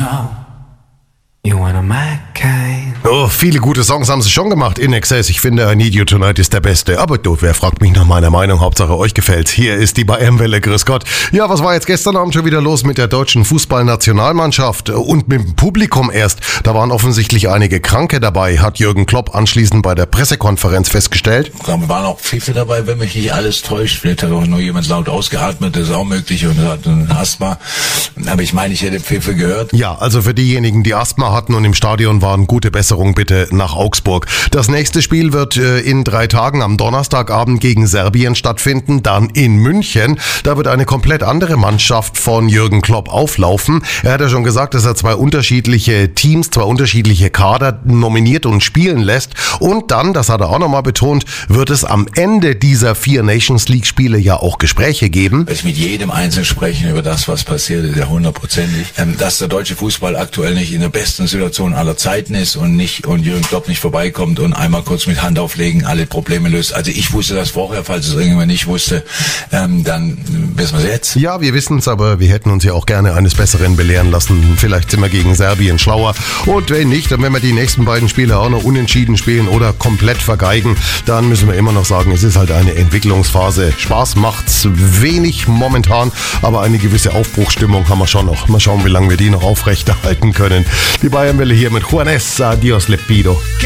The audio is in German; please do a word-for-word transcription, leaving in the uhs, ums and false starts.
know you wanna my kind. Oh, viele gute Songs haben sie schon gemacht in Excess. Ich finde, I Need You Tonight ist der beste. Aber du, wer fragt mich nach meiner Meinung? Hauptsache euch gefällt's. Hier ist die Bayernwelle. Grüß Gott. Ja, was war jetzt gestern Abend schon wieder los mit der deutschen Fußballnationalmannschaft und mit dem Publikum erst? Da waren offensichtlich einige Kranke dabei, hat Jürgen Klopp anschließend bei der Pressekonferenz festgestellt. Da waren auch Pfiffe dabei, wenn mich nicht alles täuscht. Vielleicht hat auch nur jemand laut ausgeatmet, das ist auch möglich, und hat ein Asthma. Aber ich meine, ich hätte Pfiffe gehört. Ja, also für diejenigen, die Asthma hatten und im Stadion waren, gute Besserung bitte nach Augsburg. Das nächste Spiel wird äh, in drei Tagen am Donnerstagabend gegen Serbien stattfinden, dann in München. Da wird eine komplett andere Mannschaft von Jürgen Klopp auflaufen. Er hat ja schon gesagt, dass er zwei unterschiedliche Teams, zwei unterschiedliche Kader nominiert und spielen lässt. Und dann, das hat er auch nochmal betont, wird es am Ende dieser vier Nations League Spiele ja auch Gespräche geben. Ich mit jedem Einzelnen sprechen über das, was passiert ist, ja hundertprozentig. Ähm, dass der deutsche Fußball aktuell nicht in der besten Situation aller Zeiten ist und nicht und Jürgen Klopp nicht vorbeikommt und einmal kurz mit Hand auflegen alle Probleme löst. Also ich wusste das vorher, falls es irgendjemand nicht wusste, ähm, dann wissen wir es jetzt. Ja, wir wissen es, aber wir hätten uns ja auch gerne eines Besseren belehren lassen. Vielleicht sind wir gegen Serbien schlauer. Und wenn nicht, dann wenn wir die nächsten beiden Spiele auch noch unentschieden spielen oder komplett vergeigen, dann müssen wir immer noch sagen, es ist halt eine Entwicklungsphase. Spaß macht's wenig momentan, aber eine gewisse Aufbruchsstimmung haben wir schon noch. Mal schauen, wie lange wir die noch aufrechterhalten können. Die Bayernwelle hier mit Juanes, adios le pido.